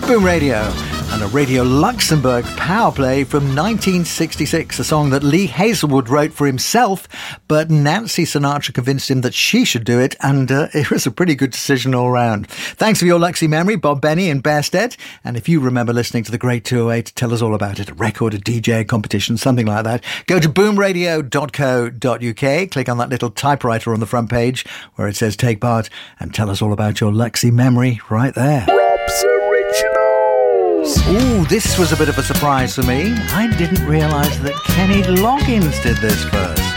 Boom Radio and a Radio Luxembourg power play from 1966, a song that Lee Hazelwood wrote for himself, but Nancy Sinatra convinced him that she should do it, and it was a pretty good decision all round. Thanks for your Luxy memory, Bob Benny in Bearstead, and if you remember listening to the Great 208, tell us all about it, a record, a DJ, a competition, something like that. Go to boomradio.co.uk, click on that little typewriter on the front page where it says take part, and tell us all about your Luxy memory right there. Rob's Originals. Ooh, this was a bit of a surprise for me. I didn't realise that Kenny Loggins did this first.